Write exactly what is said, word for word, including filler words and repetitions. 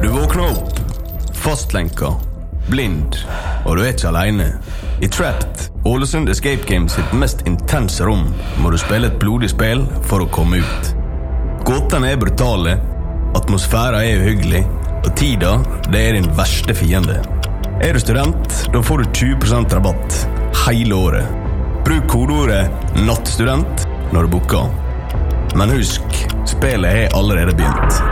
Du våkner opp, fastlenka, blind, og du er ikke alene. I Trapped, Ålesund Escape Games sitt mest intense rom, må du spille et blodig spill for å komme ut. Gåtene er brutale, atmosfæren er uhyggelig, og tida, det er din verste fiende. Er du student, da får du tjue prosent rabatt hele året. Bruk kodeordet nattstudent når du booker. Men husk, spillet er allerede begynt.